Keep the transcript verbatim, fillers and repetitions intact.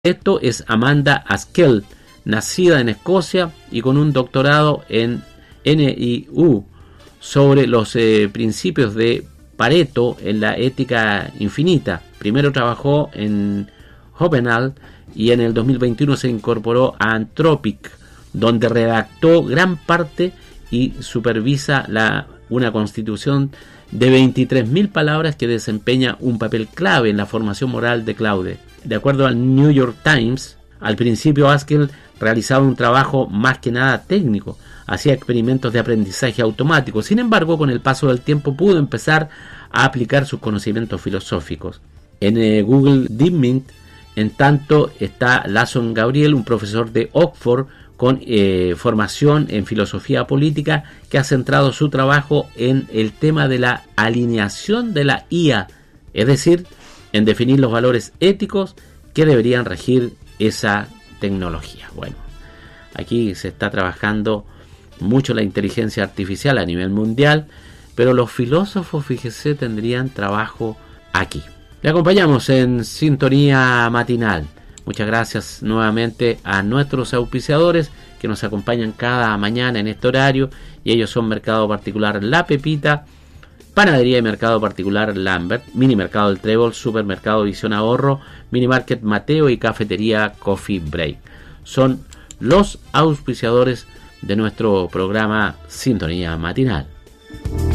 Esto es Amanda Askell, nacida en Escocia y con un doctorado en N I U sobre los eh, principios de Pareto en la ética infinita. Primero trabajó en Hohenal y en el dos mil veintiuno se incorporó a Anthropic, donde redactó gran parte y supervisa la, una constitución de veintitrés mil palabras que desempeña un papel clave en la formación moral de Claude. De acuerdo al New York Times, al principio Askell realizaba un trabajo más que nada técnico, hacía experimentos de aprendizaje automático. Sin embargo, con el paso del tiempo pudo empezar a aplicar sus conocimientos filosóficos. En eh, Google DeepMind, en tanto, está Lasson Gabriel, un profesor de Oxford con eh, formación en filosofía política, que ha centrado su trabajo en el tema de la alineación de la I A, es decir, en definir los valores éticos que deberían regir esa tecnología. Bueno, aquí se está trabajando mucho la inteligencia artificial a nivel mundial, pero los filósofos, fíjese, tendrían trabajo aquí. Le acompañamos en Sintonía Matinal. Muchas gracias nuevamente a nuestros auspiciadores que nos acompañan cada mañana en este horario, y ellos son Mercado Particular La Pepita, Panadería y Mercado Particular Lambert, Mini Mercado del Trébol, Supermercado Visión Ahorro, Mini Market Mateo y Cafetería Coffee Break. Son los auspiciadores de nuestro programa Sintonía Matinal.